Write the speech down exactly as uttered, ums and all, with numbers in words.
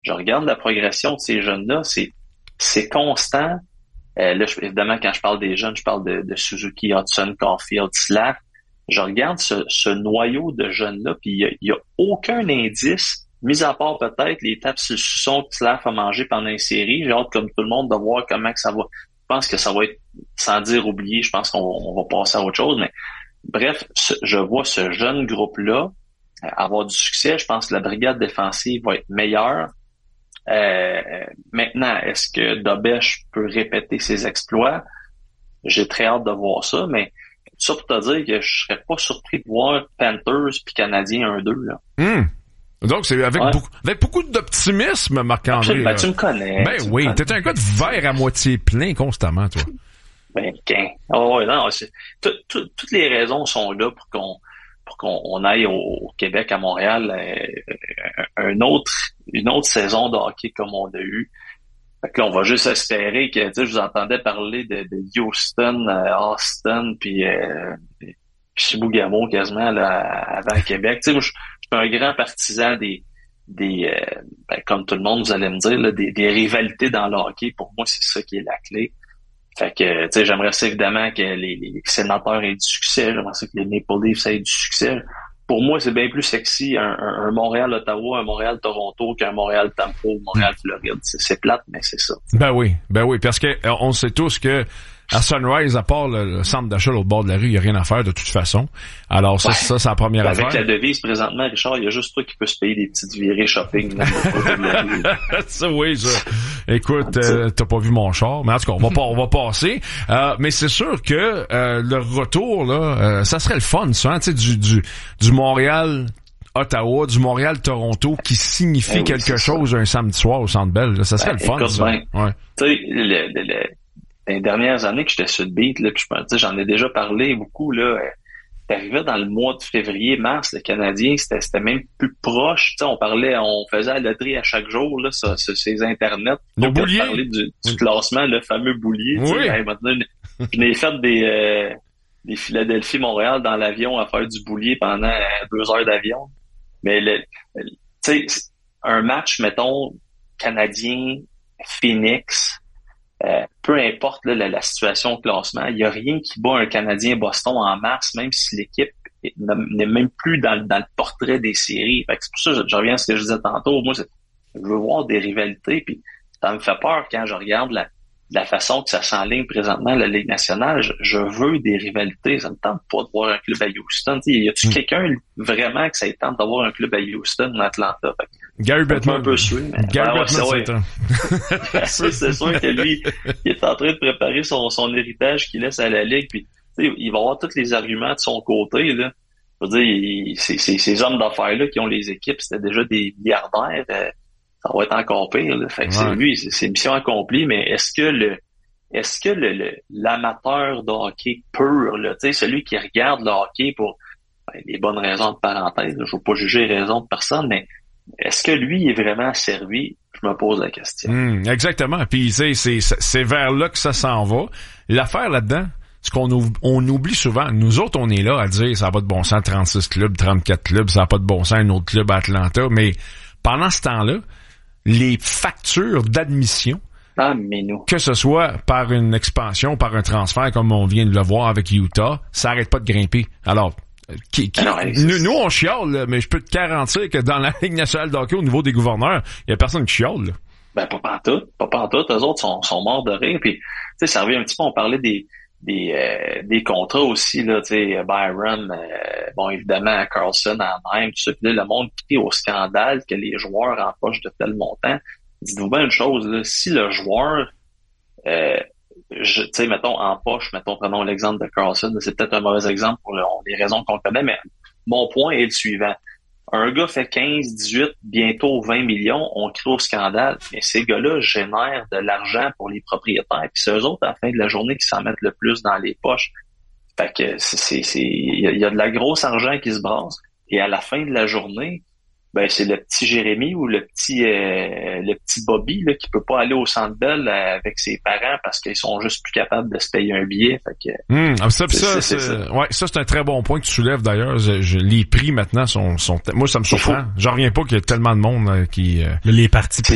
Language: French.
je regarde la progression de ces jeunes-là, c'est, c'est constant. Euh, là, je, évidemment, quand je parle des jeunes, je parle de, de Suzuki, Hudson, Caulfield, Slack. Je regarde ce, ce noyau de jeunes-là, puis il y a, il y a aucun indice, mis à part peut-être les tapes sur le suçon que Slack a mangé pendant une série. J'ai hâte, comme tout le monde, de voir comment que ça va. Je pense que ça va être, sans dire oublié, je pense qu'on on va passer à autre chose, mais bref, ce, je vois ce jeune groupe-là avoir du succès. Je pense que la brigade défensive va être meilleure. Euh, maintenant, est-ce que Dobesch peut répéter ses exploits? J'ai très hâte de voir ça, mais ça pour te dire que je serais pas surpris de voir Panthers puis Canadiens un deux là. Mmh. Donc, c'est avec, ouais. beaucoup, avec beaucoup d'optimisme, Marc-André. Ben, tu me connais. Ben tu oui, me connais. t'es un gars de verre à moitié plein constamment, toi. Ben, qu'un. Oh, non, c'est, tout, tout, toutes les raisons sont là pour qu'on, pour qu'on on aille au, au Québec, à Montréal, euh, un autre, une autre saison de hockey comme on a eu. Fait que là, on va juste espérer que, tu sais, je vous entendais parler de, de Houston, euh, Austin, puis euh, Chibougamau quasiment là, avant Québec. Tu sais, moi, je, je suis un grand partisan des, des euh, ben, comme tout le monde, vous allez me dire, là, des, des rivalités dans le hockey. Pour moi, c'est ça qui est la clé. Fait que, tu sais, j'aimerais ça évidemment que les, les sénateurs aient du succès. J'aimerais ça que les Maple Leafs aient du succès. Pour moi, c'est bien plus sexy un, un, un Montréal-Ottawa, un Montréal-Toronto qu'un Montréal-Tampa ou Montréal-Floride. C'est, c'est plate, mais c'est ça. Ben oui, ben oui, parce que on sait tous que à Sunrise, à part le, le centre d'achat au bord de la rue, il n'y a rien à faire de toute façon. Alors ça, ouais. ça, c'est la première ben, avec affaire. Avec la devise, présentement, Richard, il y a juste toi qui peux se payer des petites virées shopping. Même ça, oui, ça. Écoute, euh, t'as pas vu mon char, mais en tout cas, on va pas, on va passer. Euh, mais c'est sûr que euh, le retour, là, euh, ça serait le fun, ça, hein, tu sais, du, du, du Montréal... Ottawa, du Montréal-Toronto, qui signifie ben oui, quelque chose ça. Un samedi soir au Centre Bell. Là. Ça serait ben, le fun, écoute, ça. Ben, ouais. Tu sais, le, le, le, les dernières années que j'étais sur le beat, là, puis je, j'en ai déjà parlé beaucoup, là, t'arrivais dans le mois de février, mars, le Canadien, c'était, c'était même plus proche. Tu sais, on parlait, on faisait la loterie à chaque jour, là, sur, sur ces internets. Le boulier. Parler du, du oui. classement, le fameux boulier. Oui. Hey, maintenant, je n'ai fait des, euh, des Philadelphie-Montréal dans l'avion à faire du boulier pendant euh, deux heures d'avion. Mais le, tu sais, un match, mettons, Canadien, Phoenix, euh, peu importe là, la, la situation au classement, il n'y a rien qui bat un Canadien-Boston en mars, même si l'équipe n'est même plus dans, dans le portrait des séries. Fait que c'est pour ça que je, je reviens à ce que je disais tantôt. Moi, c'est, je veux voir des rivalités, puis ça me fait peur quand je regarde la, la façon que ça s'enligne présentement la Ligue nationale. Je, je veux des rivalités. Ça me tente pas de voir un club à Houston. T'sais, y a-tu mm. quelqu'un vraiment que ça tente d'avoir un club à Houston ou à Atlanta? Fait, Gary Bettman. Un peu sûr, mais Gary ouais, Bettman, ouais, c'est, c'est, c'est sûr que lui, il est en train de préparer son, son héritage qu'il laisse à la Ligue. Puis, il va avoir tous les arguments de son côté. Là. Je veux dire, il, c'est, c'est, ces hommes d'affaires-là qui ont les équipes, c'était déjà des milliardaires. Euh, ça va être encore pire. Là. Fait que ouais. c'est lui, c'est, c'est mission accomplie, mais est-ce que le est-ce que le, le l'amateur de hockey pur, là, tu sais, celui qui regarde le hockey pour ben, des bonnes raisons de parenthèse, là, je veux pas juger les raisons de personne, mais est-ce que lui est vraiment servi? Je me pose la question. Mmh, exactement. Puis c'est, c'est, c'est vers là que ça s'en va. L'affaire là-dedans, ce qu'on on oublie souvent, nous autres, on est là à dire ça n'a pas de bon sens, trente-six clubs, trente-quatre clubs, ça n'a pas de bon sens, un autre club à Atlanta, mais pendant ce temps-là, les factures d'admission, ah, mais nous. que ce soit par une expansion, par un transfert, comme on vient de le voir avec Utah, ça arrête pas de grimper. Alors, qui, qui, Alors nous, nous, on chiale, là, mais je peux te garantir que dans la Ligue nationale de hockey, au niveau des gouverneurs, il y a personne qui chiale. Là. Ben, pas pantoute, pas pantoute. Eux autres sont, sont morts de rire. Puis, tu sais, ça revient un petit peu, on parlait des des euh, des contrats aussi, là, tu sais, Byron, euh, bon, évidemment, Carlson en même, tout ça. Puis là, le monde crie au scandale que les joueurs empochent de tel montant. Dites-vous bien une chose, là, si le joueur, euh, tu sais, mettons, empoche, mettons, prenons l'exemple de Carlson, c'est peut-être un mauvais exemple pour les raisons qu'on connaît, mais mon point est le suivant. Un gars fait quinze, dix-huit, bientôt vingt millions, on crie au scandale, mais ces gars-là génèrent de l'argent pour les propriétaires, puis c'est eux autres, à la fin de la journée, qui s'en mettent le plus dans les poches. Fait que c'est, c'est, c'est, il y a, y a de la grosse argent qui se brasse, et à la fin de la journée, ben c'est le petit Jérémy ou le petit euh, le petit Bobby là qui peut pas aller au Centre Bell avec ses parents parce qu'ils sont juste plus capables de se payer un billet. Fait que mmh, ça, c'est, ça, c'est, c'est, c'est, ouais, ça c'est un très bon point que tu soulèves d'ailleurs. Je, je, les prix maintenant sont sont moi ça me surprend. J'en reviens pas qu'il y a tellement de monde euh, qui euh... les parties